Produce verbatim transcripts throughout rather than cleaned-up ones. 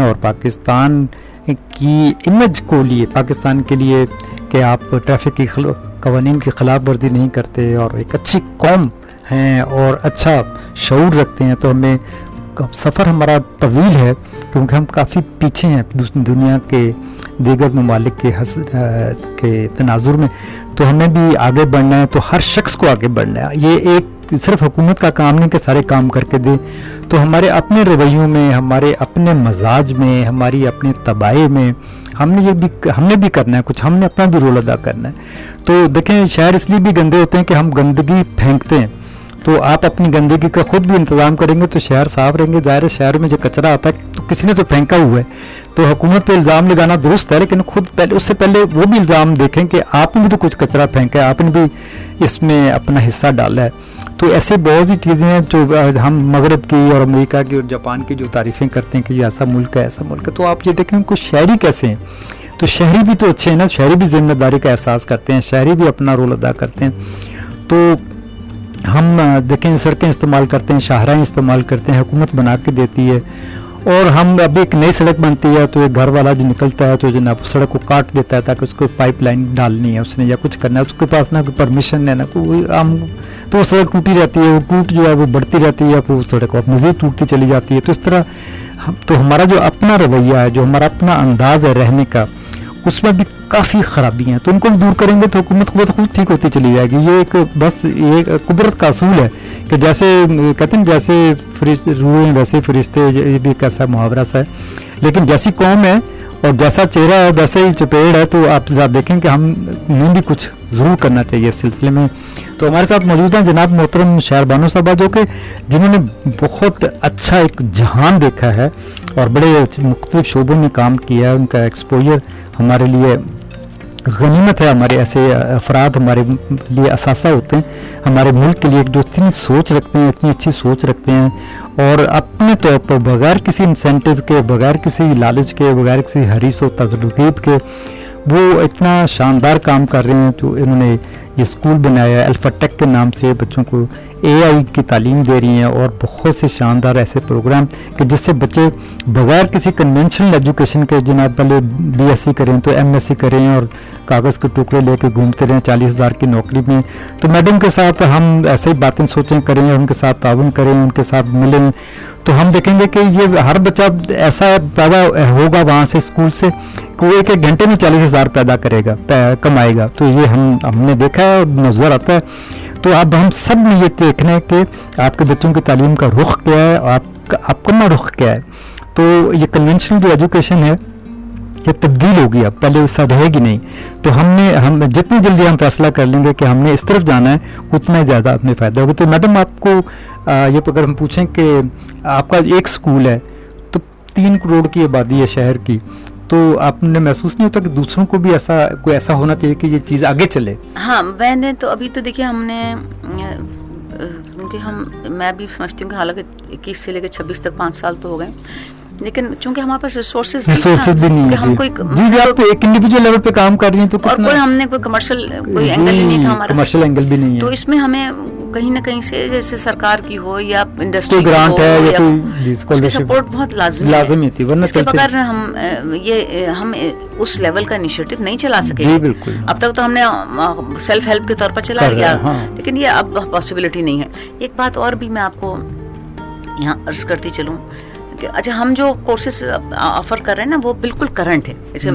اور پاکستان کی امیج کو لیے، پاکستان کے لیے کہ آپ ٹریفک کی قوانین کی خلاف ورزی نہیں کرتے اور ایک اچھی قوم ہیں اور اچھا شعور رکھتے ہیں، تو ہمیں سفر ہمارا طویل ہے کیونکہ ہم کافی پیچھے ہیں دنیا کے دیگر ممالک کے حس کے تناظر میں، تو ہمیں بھی آگے بڑھنا ہے، تو ہر شخص کو آگے بڑھنا ہے. یہ ایک صرف حکومت کا کام نہیں کہ سارے کام کر کے دے، تو ہمارے اپنے رویوں میں، ہمارے اپنے مزاج میں، ہماری اپنے طبائع میں ہم نے یہ بھی ہم نے بھی کرنا ہے کچھ، ہم نے اپنا بھی رول ادا کرنا ہے. تو دیکھیں شہر اس لیے بھی گندے ہوتے ہیں کہ ہم گندگی پھینکتے ہیں، تو آپ اپنی گندگی کا خود بھی انتظام کریں گے تو شہر صاف رہیں گے. ظاہر ہے شہر میں جو کچرا آتا ہے تو کسی نے تو پھینکا ہوا ہے، تو حکومت پہ الزام لگانا درست ہے، لیکن خود پہلے اس سے پہلے وہ بھی الزام دیکھیں کہ آپ نے بھی تو کچھ کچرا پھینکا ہے، آپ نے بھی اس میں اپنا حصہ ڈالا ہے. تو ایسے بہت سی چیزیں ہیں جو ہم مغرب کی اور امریکہ کی اور جاپان کی جو تعریفیں کرتے ہیں کہ یہ ایسا ملک ہے ایسا ملک ہے، تو آپ یہ دیکھیں ان کو شہری کیسے ہیں، تو شہری بھی تو اچھے ہیں نا، شہری بھی ذمہ داری کا احساس کرتے ہیں، شہری بھی اپنا رول ادا کرتے ہیں. تو ہم دیکھیں سڑکیں استعمال کرتے ہیں، شاہراہیں استعمال کرتے ہیں، حکومت بنا کے دیتی ہے، اور ہم ابھی ایک نئی سڑک بنتی ہے تو ایک گھر والا جو نکلتا ہے تو جناب سڑک کو کاٹ دیتا ہے تاکہ اس کو پائپ لائن ڈالنی ہے اس نے یا کچھ کرنا ہے، اس کے پاس نہ کوئی پرمیشن ہے نہ کوئی، ہم تو وہ سڑک ٹوٹی رہتی ہے، وہ ٹوٹ جو ہے وہ بڑھتی رہتی ہے، وہ سڑک اور مزید ٹوٹتی چلی جاتی ہے. تو اس طرح ہم تو ہمارا جو اپنا رویہ ہے، جو ہمارا اپنا انداز ہے رہنے کا، اس میں بھی کافی خرابی ہیں، تو ان کو بھی دور کریں گے تو حکومت خود خود ٹھیک ہوتی چلی جائے گی. یہ ایک بس یہ قدرت کا اصول ہے کہ جیسے کہتے ہیں جیسے فرشتے روح ہیں ویسے فرشتے، یہ بھی ایک ایسا محاورہ سا ہے. لیکن جیسی قوم ہے اور جیسا چہرہ ہے ویسے ہی چپیڑ ہے، تو آپ ذرا دیکھیں کہ ہم نے بھی کچھ ضرور کرنا چاہیے اس سلسلے میں. تو ہمارے ساتھ موجود ہیں جناب محترم شہر بانو صاحبہ، جو کہ جنہوں نے بہت اچھا ایک جہان دیکھا ہے اور بڑے مختلف شعبوں میں کام کیا ہے. ان کا ایکسپوجر ہمارے لیے غنیمت ہے، ہمارے ایسے افراد ہمارے لیے اثاثہ ہوتے ہیں ہمارے ملک کے لیے، جو اتنی سوچ رکھتے ہیں، اتنی اچھی سوچ رکھتے ہیں اور اپنے طور پر بغیر کسی انسینٹیو کے، بغیر کسی لالچ کے، بغیر کسی حریص و ترغیب کے وہ اتنا شاندار کام کر رہے ہیں. تو انہوں نے یہ اسکول بنایا ہے الفا ٹیک کے نام سے، بچوں کو اے آئی کی تعلیم دے رہی ہیں اور بہت سے شاندار ایسے پروگرام کہ جس سے بچے بغیر کسی کنونشنل ایجوکیشن کے، جناب پہلے بی ایس سی کریں تو ایم ایس سی کریں اور کاغذ کے ٹکڑے لے کے گھومتے رہیں چالیس ہزار کی نوکری میں. تو میڈم کے ساتھ ہم ایسے ہی باتیں سوچیں کریں، ان کے ساتھ تعاون کریں، ان کے ساتھ ملیں، تو ہم دیکھیں گے کہ یہ ہر بچہ ایسا پیدا ہوگا وہاں سے اسکول سے کہ وہ ایک ایک گھنٹے میں چالیس ہزار پیدا کرے گا، کمائے گا. تو یہ ہم ہم نے دیکھا ہے اور نظر آتا ہے. تو اب ہم سب نے یہ دیکھنا ہے کہ آپ کے بچوں کی تعلیم کا رخ کیا ہے، آپ کا اپنا رخ کیا ہے. تو یہ کنونشنل جو ایجوکیشن ہے یہ تبدیل ہوگی، اب پہلے ویسا رہے گی نہیں. تو ہم نے ہم جتنی جلدی ہم فیصلہ کر لیں گے کہ ہم نے اس طرف جانا ہے اتنا ہی زیادہ اپنے فائدہ ہوگا. تو میڈم آپ کو یہ اگر ہم پوچھیں کہ آپ کا ایک اسکول ہے تو تین کروڑ کی آبادی ہے شہر کی، تو آپ نے محسوس نہیں ہوتا کہ دوسروں کو بھی ایسا کوئی ایسا ہونا چاہیے کہ یہ چیز آگے چلے؟ ہاں میں نے تو ابھی تو دیکھیے ہم نے کیونکہ ہم میں بھی سمجھتی ہوں کہ حالانکہ اکیس سے لے کے چھبیس تک پانچ سال تو ہو گئے، لیکن چونکہ ہمارے پاس ریسورسز ریسورسز بھی نہیں ہم کوئی جی جی آپ تو ایک انڈیویجول لیول پہ کام کر رہی ہیں تو اور کوئی ہم نے کوئی کمرشل کوئی اینگل ہی نہیں تھا ہمارا، کمرشل اینگل بھی نہیں ہے. تو اس میں ہمیں کہیں نہ کہیں سے جیسے سرکار کی ہو یا انڈسٹری گرانٹ ہے یا کوئی اس کی سپورٹ بہت لازمی لازمی تھی، ورنہ اس کے بغیر ہم یہ ہم اس لیول کا انیشیٹو نہیں چلا سکے. جی بالکل. اب تک تو ہم نے سیلف ہیلپ کے طور پر چلا لیا، لیکن یہ اب پاسبلٹی نہیں ہے. ایک بات اور بھی میں آپ کو یہاں عرض کرتی چلوں کہ اچھا ہم جو کورسز آفر کر رہے ہیں نا وہ بالکل کرنٹ ہے، جیسے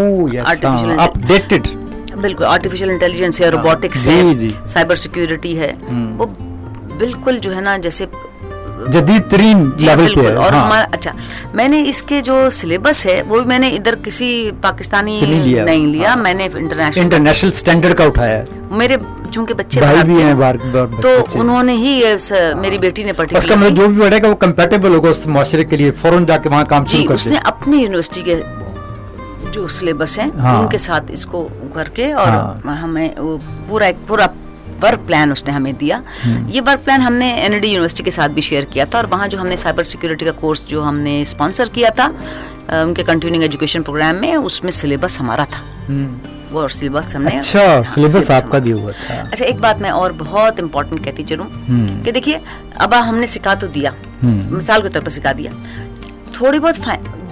اپڈیٹڈ بالکل آرٹیفیشل انٹیلیجنس ہے، روبوٹکس ہے، سائبر سیکیورٹی ہے، وہ بالکل جو ہے نا جیسے جدید ترین لیول پہ ہے. اور ہمارا اچھا میں نے اس کے جو سلیبس ہے وہ میں نے ادھر کسی پاکستانی نہیں لیا، میں نے انٹرنیشنل انٹرنیشنل سٹینڈرڈ کا اٹھایا ہے. میرے چونکہ بچے بھائی بھی ہیں تو انہوں نے ہی میری بیٹی نے اس کا مطلب جو بھی پڑھے گا وہ کمپیٹیبل ہوگا اس معاشرے کے لیے، فوراً جا کے وہاں کام شروع کر دے. اس نے اپنی یونیورسٹی کے جو سلیبس ہیں ان کے ساتھ اس کو کر کے اور ہمیں وہ پورا ایک پورا ورک پلان اس نے ہمیں دیا. یہ ورک پلان ہم نے این ڈی یونیورسٹی کے ساتھ بھی شیئر کیا تھا، اور وہاں جو ہم نے سائبر سیکیورٹی کا کورس جو ہم نے اسپانسر کیا تھا ان کے کنٹینیوئنگ ایجوکیشن پروگرام میں، اس میں سلیبس ہمارا تھا، وہ سلیبس ہم نے اچھا سلیبس آپ کا دیا ہوا تھا. اچھا ایک بات میں اور بہت امپورٹنٹ کہتی چلوں کہ دیکھیے ابا ہم نے سکھا تو دیا، مثال کے طور پر سکھا دیا، تھوڑی بہت